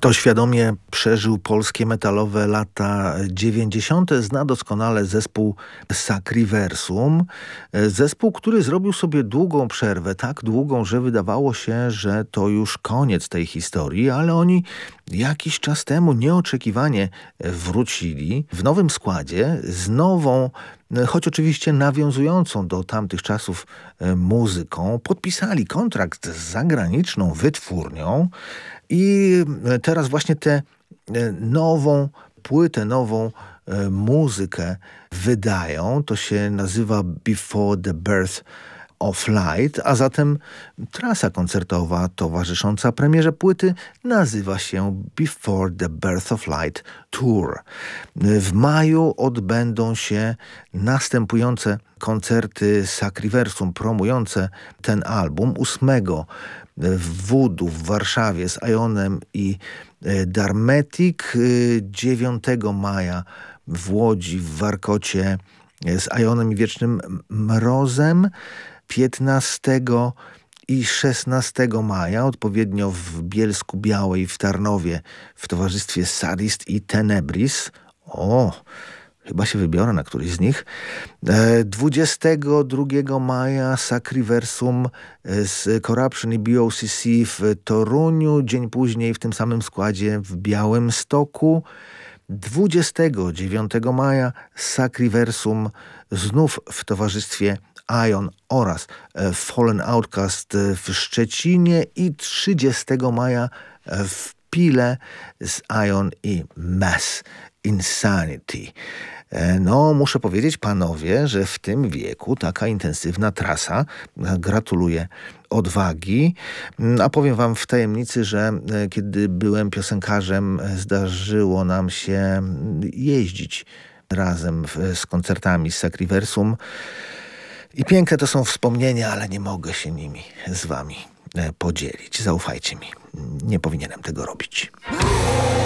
Kto świadomie przeżył polskie metalowe lata 90., zna doskonale zespół Sacriversum. Zespół, który zrobił sobie długą przerwę, tak długą, że wydawało się, że to już koniec tej historii, ale oni jakiś czas temu nieoczekiwanie wrócili w nowym składzie z nową, choć oczywiście nawiązującą do tamtych czasów muzyką. Podpisali kontrakt z zagraniczną wytwórnią i teraz właśnie tę nową płytę, nową muzykę wydają. To się nazywa Before the Birth of Light, a zatem trasa koncertowa towarzysząca premierze płyty nazywa się Before the Birth of Light Tour. W maju odbędą się następujące koncerty Sacriversum promujące ten album. 8 w Voodoo w Warszawie z Ionem i Darmetic, 9 maja w Łodzi w Warkocie z Ionem i Wiecznym Mrozem, 15 i 16 maja, odpowiednio w Bielsku Białej, w Tarnowie, w towarzystwie Sadist i Tenebris. Chyba się wybiorę na któryś z nich. 22 maja Sacriversum z Corruption i BOCC w Toruniu, dzień później w tym samym składzie w Białymstoku. 29 maja Sacriversum znów w towarzystwie Ion oraz Fallen Outcast w Szczecinie i 30 maja w Pile z Ion i Mass Insanity. Muszę powiedzieć, panowie, że w tym wieku taka intensywna trasa. Gratuluję odwagi. A powiem wam w tajemnicy, że kiedy byłem piosenkarzem, zdarzyło nam się jeździć razem z koncertami z Sacriversum. I piękne to są wspomnienia, ale nie mogę się nimi z wami podzielić. Zaufajcie mi, nie powinienem tego robić.